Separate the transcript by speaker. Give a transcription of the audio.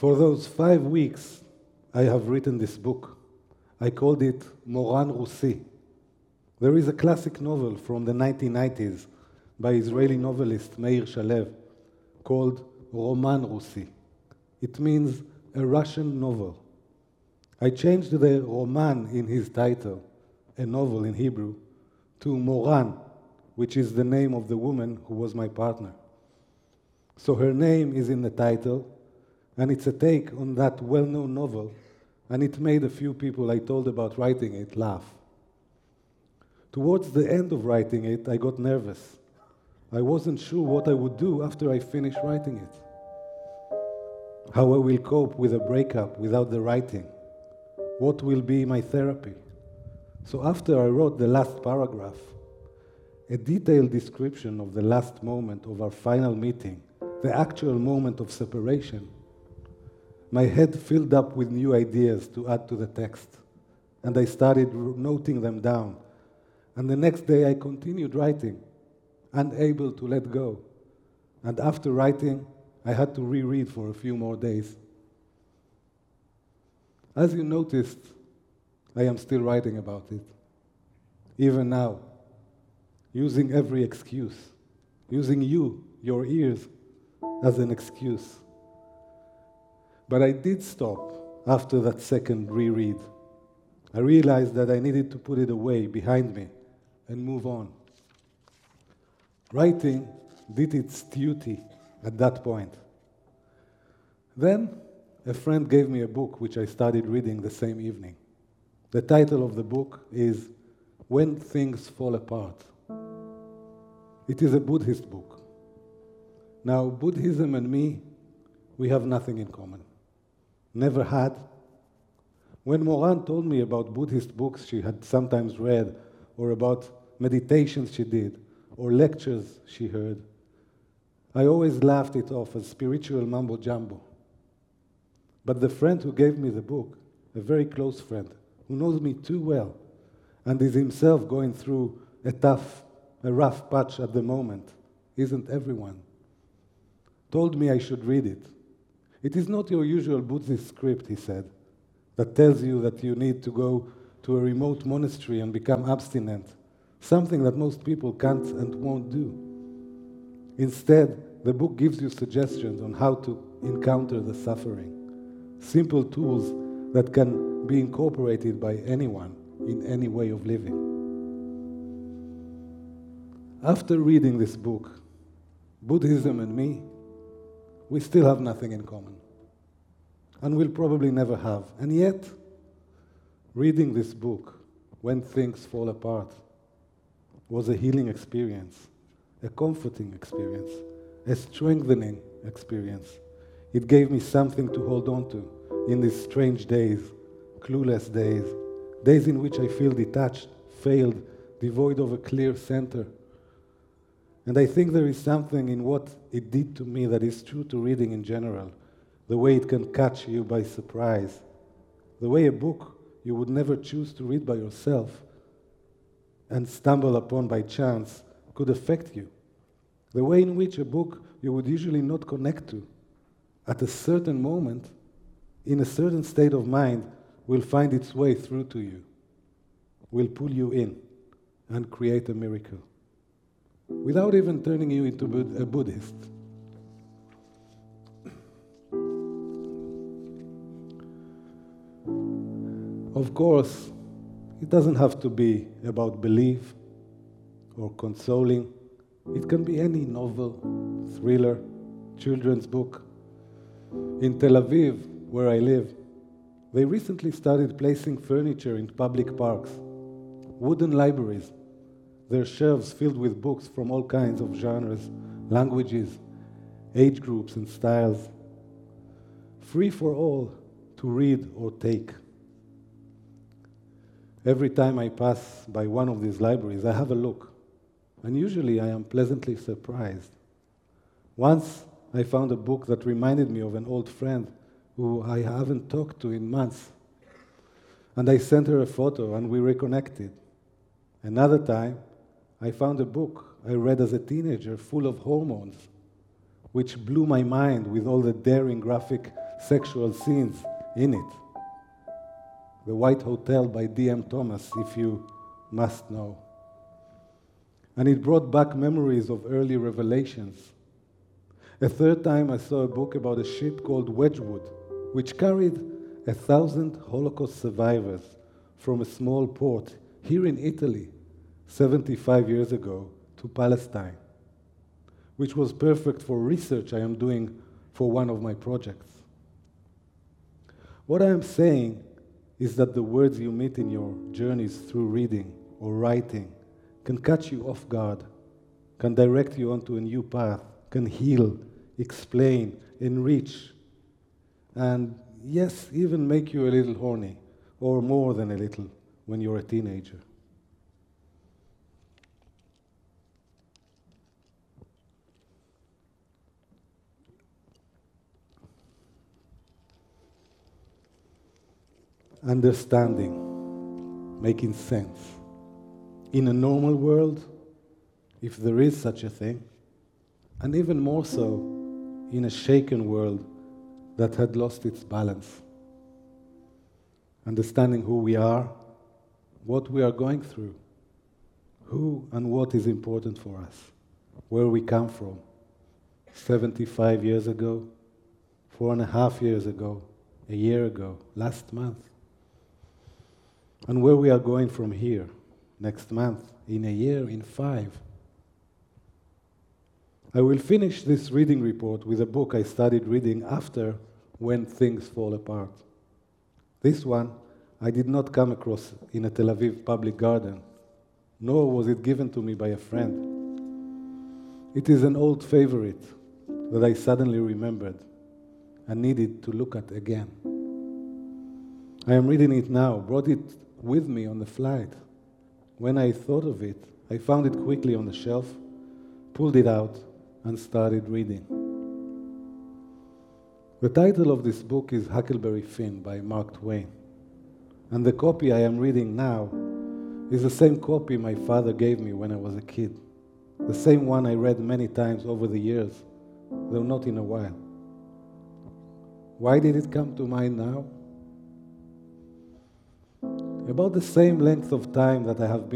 Speaker 1: For those 5 weeks, I have written this book. I called it Moran Roussi. There is a classic novel from the 1990s by Israeli novelist Meir Shalev called Roman Roussi. It means a Russian novel. I changed the Roman in his title, a novel in Hebrew, to Moran, which is the name of the woman who was my partner. So her name is in the title, and it's a take on that well-known novel, and it made a few people I told about writing it laugh. Towards the end of writing it, I got nervous. I wasn't sure what I would do after I finished writing it. How I will cope with a breakup without the writing. What will be my therapy? So after I wrote the last paragraph, a detailed description of the last moment of our final meeting, the actual moment of separation, my head filled up with new ideas to add to the text, and I started noting them down. And the next day I continued writing, unable to let go. And after writing, I had to reread for a few more days. As you noticed, I am still writing about it, even now, using every excuse, using you, your ears, as an excuse. But I did stop after that second reread. I realized that I needed to put it away behind me and move on. Writing did its duty at that point. Then a friend gave me a book which I started reading the same evening. The title of the book is When Things Fall Apart. It is a Buddhist book. Now, Buddhism and me, we have nothing in common. Never had. When Moran told me about Buddhist books she had sometimes read, or about meditations she did, or lectures she heard, I always laughed it off as spiritual mumbo-jumbo. But the friend who gave me the book, a very close friend, who knows me too well, and is himself going through a rough patch at the moment, isn't everyone, told me I should read it. It is not your usual Buddhist script, he said, that tells you that you need to go to a remote monastery and become abstinent, something that most people can't and won't do. Instead, the book gives you suggestions on how to encounter the suffering, simple tools that can be incorporated by anyone in any way of living. After reading this book, Buddhism and me, we still have nothing in common, and we'll probably never have. And yet, reading this book, When Things Fall Apart, was a healing experience, a comforting experience, a strengthening experience. It gave me something to hold on to in these strange days, clueless days, days in which I feel detached, failed, devoid of a clear center. And I think there is something in what it did to me that is true to reading in general, the way it can catch you by surprise, the way a book you would never choose to read by yourself and stumble upon by chance could affect you, the way in which a book you would usually not connect to, at a certain moment, in a certain state of mind, will find its way through to you, will pull you in and create a miracle, without even turning you into a Buddhist. Of course, it doesn't have to be about belief or consoling. It can be any novel, thriller, children's book. In Tel Aviv, where I live, they recently started placing furniture in public parks, wooden libraries, their shelves filled with books from all kinds of genres, languages, age groups and styles, free for all to read or take. Every time I pass by one of these libraries, I have a look, and usually I am pleasantly surprised. Once I found a book that reminded me of an old friend who I haven't talked to in months, and I sent her a photo and we reconnected. Another time, I found a book I read as a teenager full of hormones, which blew my mind with all the daring graphic sexual scenes in it. The White Hotel by D.M. Thomas, if you must know. And it brought back memories of early revelations. A third time I saw a book about a ship called Wedgwood, which carried 1,000 Holocaust survivors from a small port here in Italy 75 years ago to Palestine, which was perfect for research I am doing for one of my projects. What I am saying is that the words you meet in your journeys through reading or writing can catch you off guard, can direct you onto a new path, can heal, explain, enrich, and yes, even make you a little horny, or more than a little, when you're a teenager. Understanding, making sense. In a normal world, if there is such a thing, and even more so in a shaken world that had lost its balance. Understanding who we are, what we are going through, who and what is important for us, where we come from, 75 years ago, 4.5 years ago, a year ago, last month, and where we are going from here, next month, in a year, in 5. I will finish this reading report with a book I started reading after When Things Fall Apart. This one I did not come across in a Tel Aviv public garden, nor was it given to me by a friend. It is an old favorite that I suddenly remembered and needed to look at again. I am reading it now, brought it with me on the flight. When I thought of it, I found it quickly on the shelf, pulled it out, and started reading. The title of this book is Huckleberry Finn by Mark Twain, and the copy I am reading now is the same copy my father gave me when I was a kid, the same one I read many times over the years, though not in a while. Why did it come to mind now? About the same length of time that I have been